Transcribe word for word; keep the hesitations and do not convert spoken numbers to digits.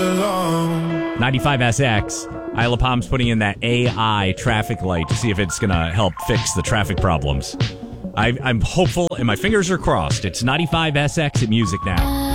alone. ninety-five S X. Isla Palm's putting in that A I traffic light to see if it's going to help fix the traffic problems. I, I'm hopeful, and my fingers are crossed. It's ninety-five S X at Music Now.